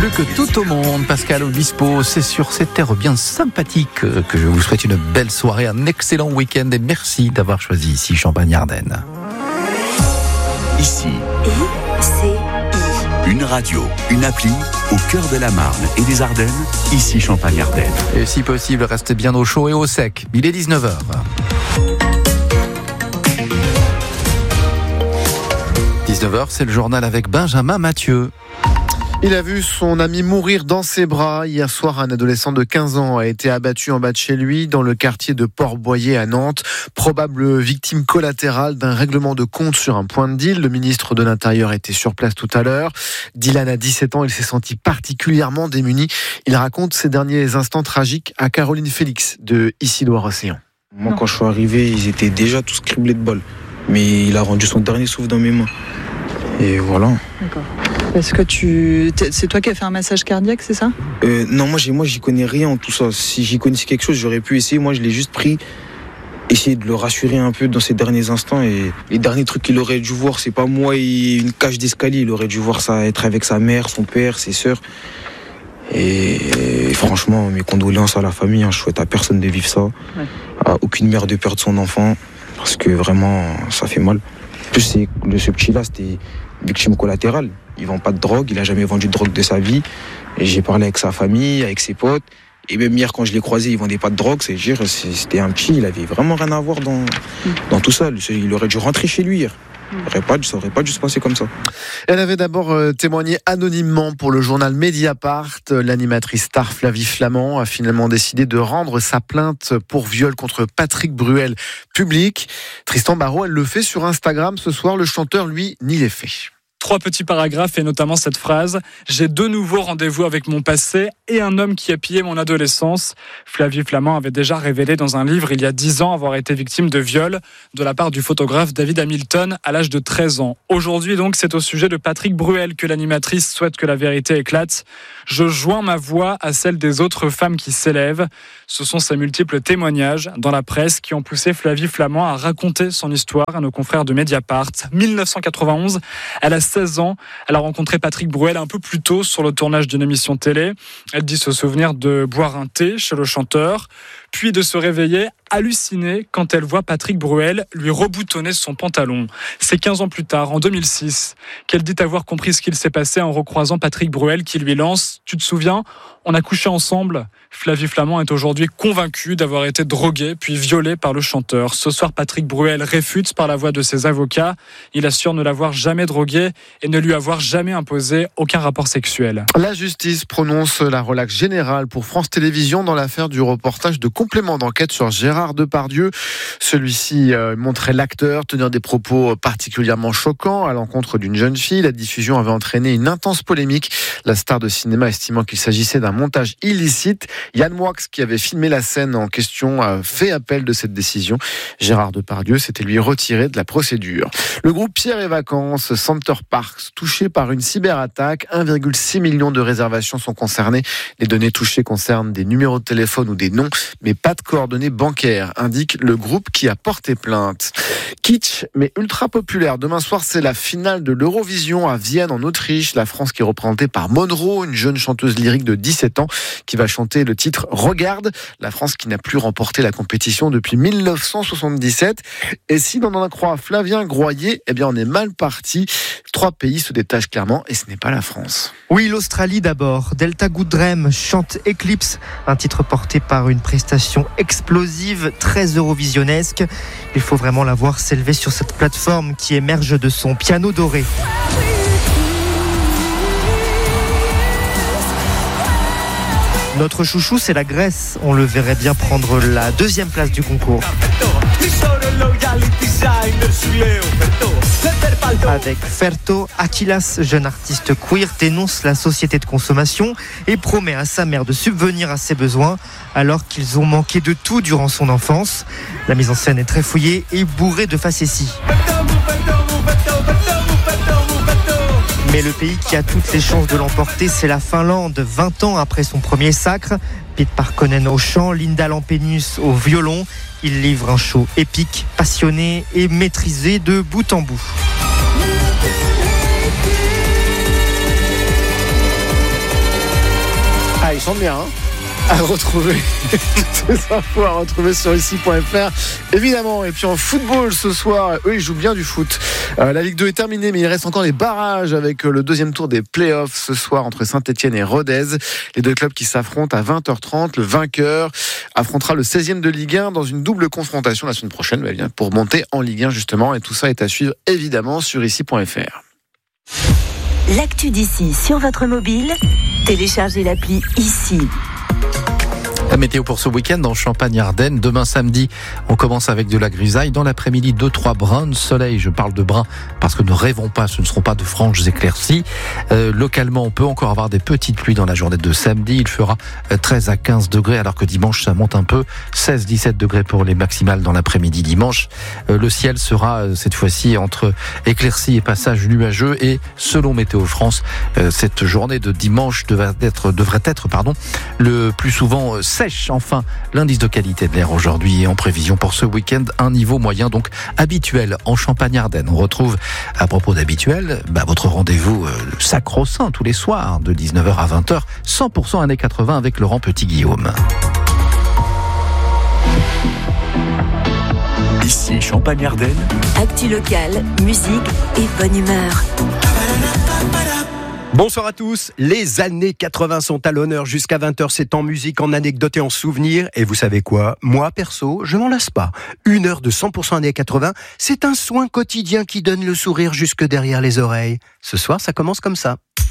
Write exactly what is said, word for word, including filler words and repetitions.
que tout au monde. Pascal Obispo, c'est sur ces terres bien sympathiques que je vous souhaite une belle soirée, un excellent week-end et merci d'avoir choisi ici Champagne-Ardenne. Ici, I C I. Une radio, une appli au cœur de la Marne et des Ardennes, ici Champagne-Ardenne. Et si possible, restez bien au chaud et au sec. Il est dix-neuf heures. dix-neuf heures, c'est le journal avec Benjamin Mathieu. Il a vu son ami mourir dans ses bras. Hier soir, un adolescent de quinze ans a été abattu en bas de chez lui dans le quartier de Port-Boyer à Nantes. Probable victime collatérale d'un règlement de compte sur un point de deal. Le ministre de l'Intérieur était sur place tout à l'heure. Dylan a dix-sept ans, il s'est senti particulièrement démuni. Il raconte ses derniers instants tragiques à Caroline Félix de Issy-Loire-Océan. Moi, quand je suis arrivé, ils étaient déjà tous criblés de balles. Mais il a rendu son dernier souffle dans mes mains. Et voilà. D'accord. Est-ce que tu... C'est toi qui as fait un massage cardiaque, c'est ça ? euh, Non, moi, j'ai... moi, j'y connais rien en tout ça. Si j'y connaissais quelque chose, j'aurais pu essayer. Moi, je l'ai juste pris, essayer de le rassurer un peu dans ses derniers instants. Et les derniers trucs qu'il aurait dû voir, c'est pas moi et une cage d'escalier. Il aurait dû voir ça, être avec sa mère, son père, ses sœurs. Et, et franchement, mes condoléances à la famille. Hein. Je souhaite à personne de vivre ça. Ouais. À aucune mère de perdre son enfant. Parce que vraiment, ça fait mal. En plus, c'est... ce petit-là, c'était victime collatérale. Il vend pas de drogue, il a jamais vendu de drogue de sa vie. Et j'ai parlé avec sa famille, avec ses potes. Et même hier, quand je l'ai croisé, il vendait pas de drogue. C'est dire, c'était un petit, il avait vraiment rien à voir dans, dans tout ça. Il aurait dû rentrer chez lui hier. Ça aurait pas, ça aurait pas dû se passer comme ça. Elle avait d'abord euh, témoigné anonymement pour le journal Mediapart. L'animatrice star Flavie Flament a finalement décidé de rendre sa plainte pour viol contre Patrick Bruel publique. Tristan Barraud, elle le fait sur Instagram ce soir. Le chanteur, lui, nie les faits. Trois petits paragraphes et notamment cette phrase « J'ai de nouveaux rendez-vous avec mon passé et un homme qui a pillé mon adolescence ». Flavie Flament avait déjà révélé dans un livre il y a dix ans avoir été victime de viol de la part du photographe David Hamilton à l'âge de treize ans. Aujourd'hui donc, c'est au sujet de Patrick Bruel que l'animatrice souhaite que la vérité éclate. « Je joins ma voix à celle des autres femmes qui s'élèvent ». Ce sont ces multiples témoignages dans la presse qui ont poussé Flavie Flament à raconter son histoire à nos confrères de Mediapart. dix-neuf cent quatre-vingt-onze, elle a seize ans. Elle a rencontré Patrick Bruel un peu plus tôt sur le tournage d'une émission télé. Elle dit se souvenir de boire un thé chez le chanteur, puis de se réveiller hallucinée quand elle voit Patrick Bruel lui reboutonner son pantalon. C'est quinze ans plus tard, en deux mille six, qu'elle dit avoir compris ce qu'il s'est passé en recroisant Patrick Bruel qui lui lance « Tu te souviens ? On a couché ensemble ?» Flavie Flament est aujourd'hui convaincue d'avoir été droguée puis violée par le chanteur. Ce soir, Patrick Bruel réfute par la voix de ses avocats. Il assure ne l'avoir jamais droguée et ne lui avoir jamais imposé aucun rapport sexuel. La justice prononce la relaxe générale pour France Télévisions dans l'affaire du reportage de complément d'enquête sur Gérard Depardieu. Celui-ci euh, montrait l'acteur tenir des propos particulièrement choquants à l'encontre d'une jeune fille. La diffusion avait entraîné une intense polémique. La star de cinéma estimant qu'il s'agissait d'un montage illicite. Yann Moix, qui avait filmé la scène en question, a fait appel de cette décision. Gérard Depardieu s'était lui retiré de la procédure. Le groupe Pierre et Vacances, Center Parks, touché par une cyberattaque. un virgule six million de réservations sont concernées. Les données touchées concernent des numéros de téléphone ou des noms, mais pas de coordonnées bancaires, indique le groupe qui a porté plainte. Kitsch, mais ultra populaire. Demain soir, c'est la finale de l'Eurovision à Vienne, en Autriche. La France qui est représentée par Monroe, une jeune chanteuse lyrique de dix-sept ans, qui va chanter le titre « Regarde ». La France qui n'a plus remporté la compétition depuis dix-neuf cent soixante-dix-sept. Et si l'on en croit Flavien Groyer, eh bien on est mal parti. Trois pays se détachent clairement et ce n'est pas la France. Oui, l'Australie d'abord. Delta Goodrem chante Eclipse, un titre porté par une prestation explosive, très eurovisionnesque. Il faut vraiment la voir s'élever sur cette plateforme qui émerge de son piano doré. Notre chouchou, c'est la Grèce. On le verrait bien prendre la deuxième place du concours. Avec Ferto, Akilas, jeune artiste queer, dénonce la société de consommation et promet à sa mère de subvenir à ses besoins alors qu'ils ont manqué de tout durant son enfance. La mise en scène est très fouillée et bourrée de facéties. Mais le pays qui a toutes les chances de l'emporter, c'est la Finlande, vingt ans après son premier sacre. Pete Parkkonen au chant, Linda Lampenius au violon. Il livre un show épique, passionné et maîtrisé de bout en bout. Ah, ils sont bien, hein, à retrouver. Toutes ces infos à retrouver sur ici point f r, évidemment. Et puis en football ce soir, eux ils jouent bien du foot. Euh, la Ligue deux est terminée, mais il reste encore les barrages avec le deuxième tour des playoffs ce soir entre Saint-Etienne et Rodez. Les deux clubs qui s'affrontent à vingt heures trente. Le vainqueur affrontera le seizième de Ligue un dans une double confrontation la semaine prochaine, bah, bien, pour monter en Ligue un justement. Et tout ça est à suivre évidemment sur ici point f r. L'actu d'ici sur votre mobile, téléchargez l'appli ici. La météo pour ce week-end en Champagne-Ardenne. Demain samedi, on commence avec de la grisaille. Dans l'après-midi, deux trois brins de soleil. Je parle de brins parce que ne rêvons pas, ce ne seront pas de franches éclaircies. Euh, localement, on peut encore avoir des petites pluies dans la journée de samedi. Il fera treize à quinze degrés alors que dimanche, ça monte un peu. seize à dix-sept degrés pour les maximales dans l'après-midi dimanche. Euh, le ciel sera euh, cette fois-ci entre éclaircies et passages nuageux. Et selon Météo France, euh, cette journée de dimanche devrait être, devrait être pardon, le plus souvent euh, sèche. Enfin, l'indice de qualité de l'air aujourd'hui est en prévision pour ce week-end, un niveau moyen donc habituel en Champagne-Ardenne. On retrouve, à propos d'habituel, bah, votre rendez-vous euh, sacro-saint tous les soirs de dix-neuf heures à vingt heures, cent pour cent années quatre-vingts avec Laurent Petit-Guillaume. Ici Champagne-Ardenne. Actu locale, musique et bonne humeur. Bonsoir à tous, les années quatre-vingts sont à l'honneur jusqu'à vingt heures, c'est en musique, en anecdotes et en souvenirs. Et vous savez quoi ? Moi, perso, je m'en lasse pas. Une heure de cent pour cent années quatre-vingts, c'est un soin quotidien qui donne le sourire jusque derrière les oreilles. Ce soir, ça commence comme ça.